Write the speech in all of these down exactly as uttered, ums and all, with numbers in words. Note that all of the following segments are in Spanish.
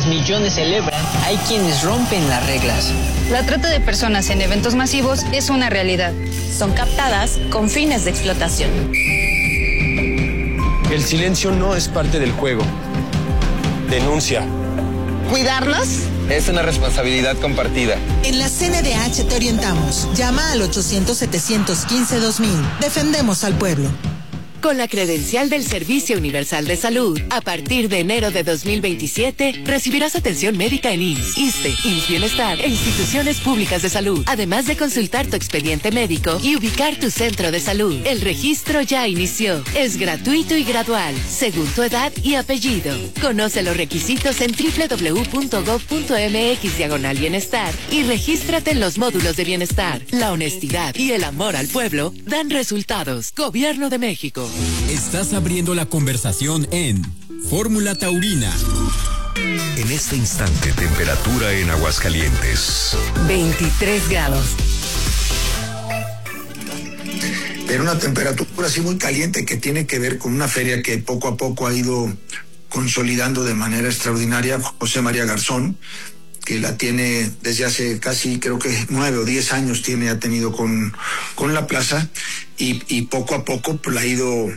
millones celebran, hay quienes rompen las reglas. La trata de personas en eventos masivos es una realidad. Son captadas con fines de explotación. El silencio no es parte del juego. Denuncia. ¿Cuidarnos? Es una responsabilidad compartida. En la C N D H te orientamos. Llama al ochocientos, setecientos quince, dos mil. Defendemos al pueblo. Con la credencial del Servicio Universal de Salud, a partir de enero de dos mil veintisiete, recibirás atención médica en I M S S, ISSSTE, I M S S Bienestar e instituciones públicas de salud, además de consultar tu expediente médico y ubicar tu centro de salud. El registro ya inició. Es gratuito y gradual, según tu edad y apellido. Conoce los requisitos en doble u doble u doble u punto gob punto eme equis diagonal bienestar y regístrate en los módulos de bienestar. La honestidad y el amor al pueblo dan resultados. Gobierno de México. Estás abriendo la conversación en Fórmula Taurina. En este instante, temperatura en Aguascalientes. veintitrés grados. Pero una temperatura así muy caliente que tiene que ver con una feria que poco a poco ha ido consolidando de manera extraordinaria José María Garzón, que la tiene desde hace casi, creo que nueve o diez años tiene, ha tenido con, con la plaza, y, y poco a poco pues, la ha ido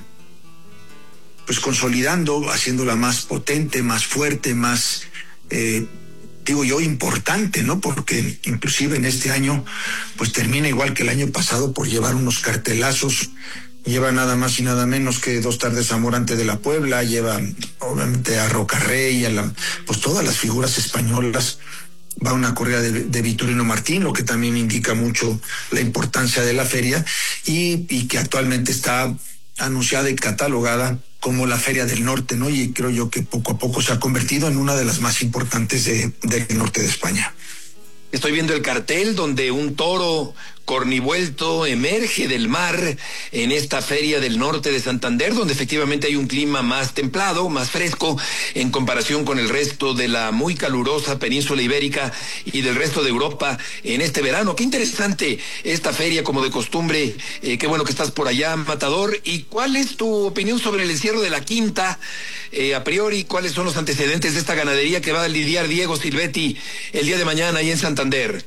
pues consolidando, haciéndola más potente, más fuerte, más, eh, digo yo, importante, ¿no? Porque inclusive en este año, pues termina igual que el año pasado por llevar unos cartelazos. Lleva nada más y nada menos que Dos Tardes Amor antes de la Puebla, lleva obviamente a Rocarrey, a la, pues todas las figuras españolas. Va una corrida de, de Victorino Martín, lo que también indica mucho la importancia de la feria, y, y que actualmente está anunciada y catalogada como la Feria del Norte, ¿no? Y creo yo que poco a poco se ha convertido en una de las más importantes de, del norte de España. Estoy viendo el cartel donde un toro cornivuelto emerge del mar en esta feria del norte de Santander, donde efectivamente hay un clima más templado, más fresco, en comparación con el resto de la muy calurosa península ibérica y del resto de Europa en este verano. Qué interesante esta feria, como de costumbre. Eh, qué bueno que estás por allá, Matador. ¿Y cuál es tu opinión sobre el encierro de la Quinta? Eh, a priori, ¿cuáles son los antecedentes de esta ganadería que va a lidiar Diego Silvetti el día de mañana ahí en Santander?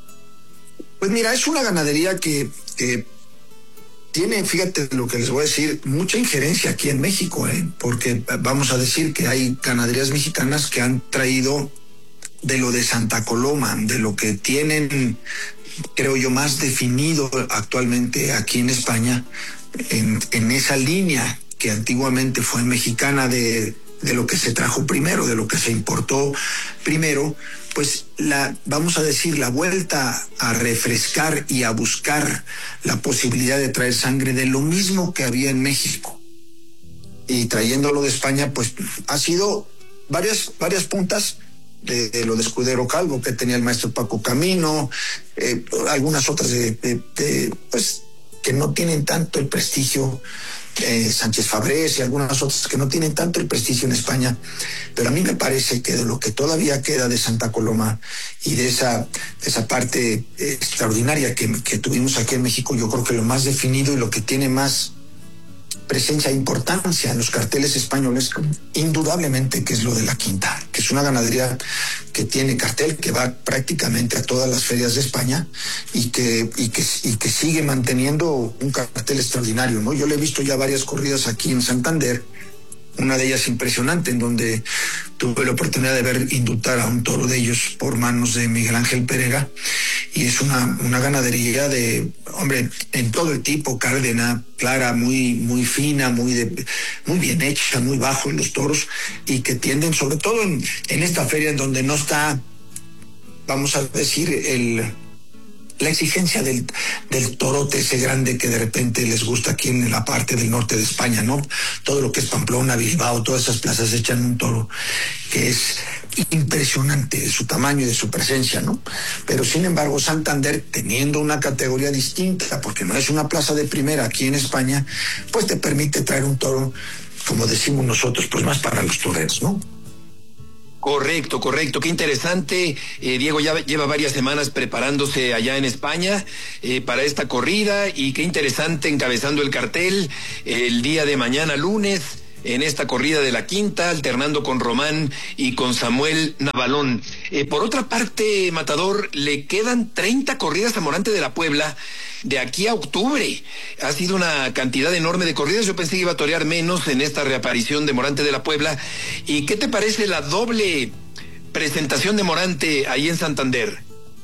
Pues mira, es una ganadería que eh, tiene, fíjate lo que les voy a decir, mucha injerencia aquí en México, ¿eh? Porque vamos a decir que hay ganaderías mexicanas que han traído de lo de Santa Coloma, de lo que tienen, creo yo, más definido actualmente aquí en España, en, en esa línea que antiguamente fue mexicana de, de lo que se trajo primero, de lo que se importó primero. Pues la, vamos a decir, la vuelta a refrescar y a buscar la posibilidad de traer sangre de lo mismo que había en México. Y trayéndolo de España, pues ha sido varias, varias puntas de, de lo de Escudero Calvo que tenía el maestro Paco Camino, eh, algunas otras de, de, de, pues, que no tienen tanto el prestigio, Eh, Sánchez Fabrés y algunas otras que no tienen tanto el prestigio en España, pero a mí me parece que de lo que todavía queda de Santa Coloma y de esa, de esa parte eh, extraordinaria que, que tuvimos aquí en México, yo creo que lo más definido y lo que tiene más presencia e importancia en los carteles españoles, indudablemente que es lo de la Quinta, que es una ganadería que tiene cartel, que va prácticamente a todas las ferias de España y que, y que, y que sigue manteniendo un cartel extraordinario, ¿no? Yo le he visto ya varias corridas aquí en Santander, una de ellas impresionante, en donde tuve la oportunidad de ver indultar a un toro de ellos por manos de Miguel Ángel Pereira, y es una, una ganadería de, hombre, en todo el tipo, cárdena, clara, muy, muy fina, muy, de, muy bien hecha, muy bajos los toros, y que tienden, sobre todo en, en esta feria en donde no está, vamos a decir, el... la exigencia del, del torote ese grande que de repente les gusta aquí en la parte del norte de España, ¿no? Todo lo que es Pamplona, Bilbao, todas esas plazas echan un toro que es impresionante de su tamaño y de su presencia, ¿no? Pero sin embargo Santander, teniendo una categoría distinta, porque no es una plaza de primera aquí en España, pues te permite traer un toro, como decimos nosotros, pues más para los toreros, ¿no? Correcto, correcto. Qué interesante. Eh, Diego ya lleva varias semanas preparándose allá en España eh, para esta corrida, y qué interesante encabezando el cartel el día de mañana lunes. en esta corrida de la quinta, alternando con Román y con Samuel Navalón. Eh, por otra parte, Matador, le quedan treinta corridas a Morante de la Puebla de aquí a octubre. Ha sido una cantidad enorme de corridas. Yo pensé que iba a torear menos en esta reaparición de Morante de la Puebla. ¿Y qué te parece la doble presentación de Morante ahí en Santander?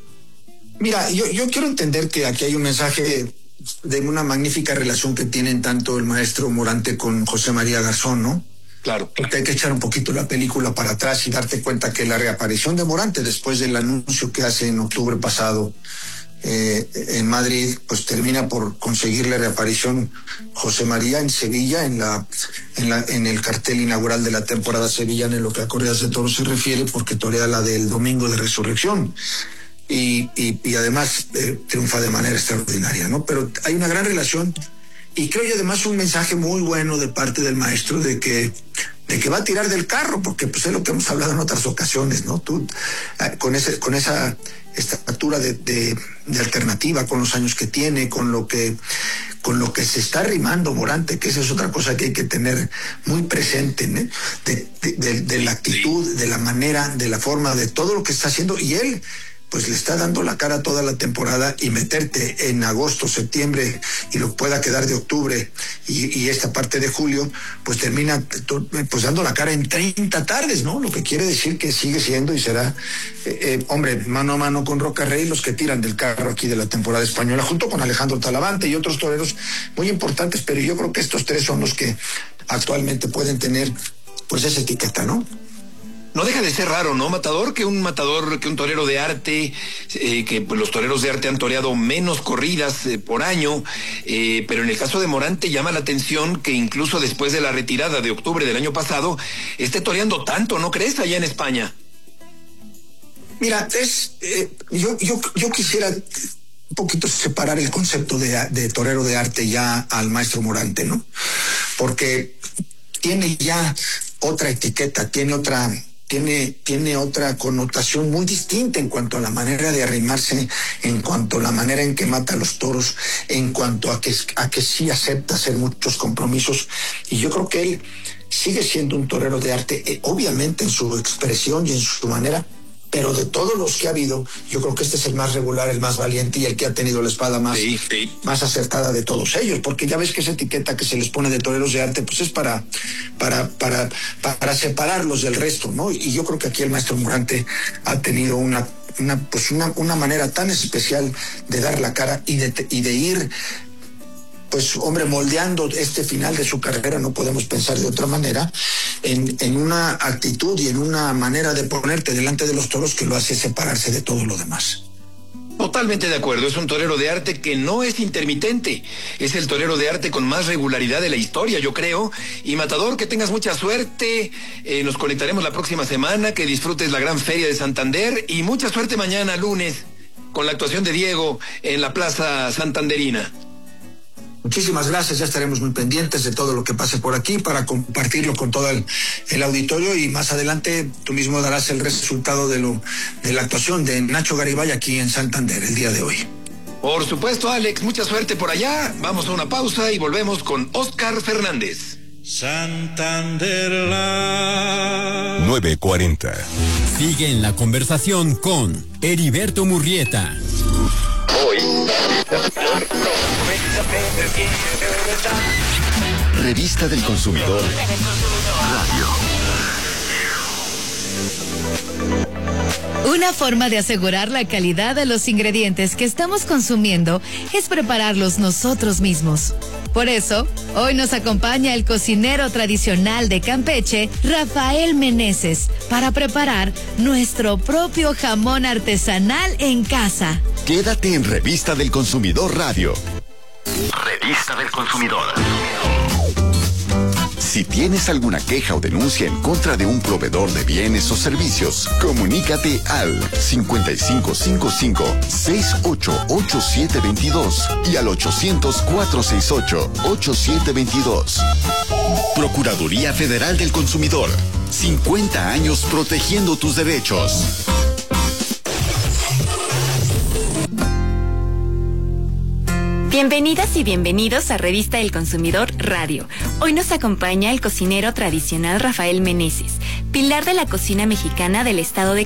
Mira, yo, yo quiero entender que aquí hay un mensaje de una magnífica relación que tienen tanto el maestro Morante con José María Garzón, ¿no? Claro. Porque hay que echar un poquito la película para atrás y darte cuenta que la reaparición de Morante después del anuncio que hace en octubre pasado eh, en Madrid, pues termina por conseguir la reaparición José María en Sevilla, en la, en la, en el cartel inaugural de la temporada sevillana en lo que a corridas de toros se refiere, porque torea la del Domingo de Resurrección. Y, y, y además eh, triunfa de manera extraordinaria, ¿no? Pero hay una gran relación y creo yo además un mensaje muy bueno de parte del maestro de que de que va a tirar del carro, porque pues es lo que hemos hablado en otras ocasiones, ¿no? Tú eh, con ese con esa estatura de, de, de alternativa, con los años que tiene, con lo que con lo que se está arrimando Morante, que esa es otra cosa que hay que tener muy presente, ¿no? de, de, de, de la actitud, de la manera, de la forma, de todo lo que está haciendo, y él pues le está dando la cara toda la temporada, y meterte en agosto, septiembre, y lo pueda quedar de octubre y, y esta parte de julio, pues termina pues dando la cara en treinta tardes, ¿no? Lo que quiere decir que sigue siendo y será, eh, eh, hombre, mano a mano con Roca Rey, los que tiran del carro aquí de la temporada española, junto con Alejandro Talavante y otros toreros muy importantes, pero yo creo que estos tres son los que actualmente pueden tener pues esa etiqueta, ¿no? No deja de ser raro, ¿no, Matador? Que un matador, que un torero de arte, eh, que pues, los toreros de arte han toreado menos corridas eh, por año, eh, pero en el caso de Morante llama la atención que incluso después de la retirada de octubre del año pasado, esté toreando tanto, ¿no crees, allá en España? Mira, es eh, yo, yo, yo quisiera un poquito separar el concepto de, de torero de arte ya al maestro Morante, ¿no? Porque tiene ya otra etiqueta, tiene otra... Tiene, tiene otra connotación muy distinta en cuanto a la manera de arrimarse, en cuanto a la manera en que mata a los toros, en cuanto a que, a que sí acepta hacer muchos compromisos. Y yo creo que él sigue siendo un torero de arte, eh, obviamente en su expresión y en su manera, pero de todos los que ha habido, yo creo que este es el más regular, el más valiente y el que ha tenido la espada más, sí, sí. más acertada de todos ellos, porque ya ves que esa etiqueta que se les pone de toreros de arte, pues es para, para, para, para separarlos del resto, ¿no? Y yo creo que aquí el maestro Morante ha tenido una, una, pues una, una manera tan especial de dar la cara y de, y de ir, pues, hombre, moldeando este final de su carrera, no podemos pensar de otra manera, en, en una actitud y en una manera de ponerte delante de los toros que lo hace separarse de todo lo demás. Totalmente de acuerdo, es un torero de arte que no es intermitente, es el torero de arte con más regularidad de la historia, yo creo. Y Matador, que tengas mucha suerte, eh, nos conectaremos la próxima semana, que disfrutes la gran feria de Santander y mucha suerte mañana, lunes, con la actuación de Diego en la Plaza Santanderina. Muchísimas gracias, ya estaremos muy pendientes de todo lo que pase por aquí para compartirlo con todo el, el auditorio, y más adelante tú mismo darás el resultado de, lo, de la actuación de Nacho Garibay aquí en Santander el día de hoy. Por supuesto, Alex, mucha suerte por allá. Vamos a una pausa y volvemos con Oscar Fernández. Santander la... nueve cuarenta. Sigue en la conversación con Heriberto Murrieta. Hoy, Revista del Consumidor Radio. Una forma de asegurar la calidad de los ingredientes que estamos consumiendo es prepararlos nosotros mismos. Por eso, hoy nos acompaña el cocinero tradicional de Campeche, Rafael Meneses, para preparar nuestro propio jamón artesanal en casa. Quédate en Revista del Consumidor Radio. Revista del Consumidor. Si tienes alguna queja o denuncia en contra de un proveedor de bienes o servicios, comunícate al cincuenta y cinco cincuenta y cinco, sesenta y ocho, ochenta y siete veintidós y al ochocientos, cuatrocientos sesenta y ocho, ochenta y siete veintidós. Procuraduría Federal del Consumidor. cincuenta años protegiendo tus derechos. Bienvenidas y bienvenidos a Revista El Consumidor Radio, Hoy nos acompaña el cocinero tradicional Rafael Meneses, pilar de la cocina mexicana del estado de